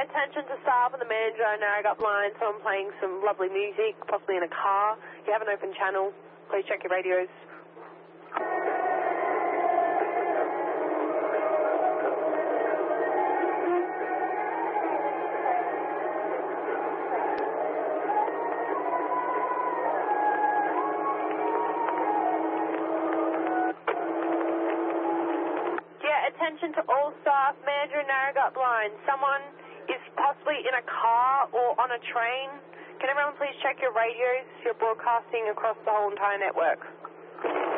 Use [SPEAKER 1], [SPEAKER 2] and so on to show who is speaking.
[SPEAKER 1] attention to staff and the manager on Narragansett line. Someone playing some lovely music, possibly in a car. If you have an open channel, please check your radios. Attention to all staff, manager and Narragansett line. Someone is possibly in a car or on a train. Can everyone please check your radios? You're broadcasting across the whole entire network.